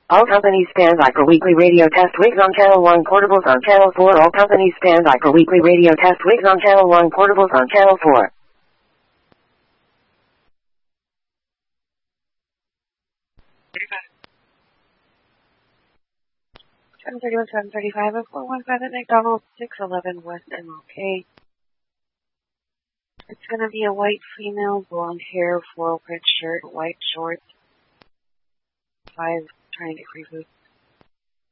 All companies stand by for weekly radio test. Wigs on channel 1, portables on channel 4. All companies stand by for weekly radio test. Wigs on channel 1, portables on channel 4. 731, 735, and 415 at McDonald's, 611 West MLK. It's going to be a white female, blonde hair, floral print shirt, white shorts, 5 trying to get free food.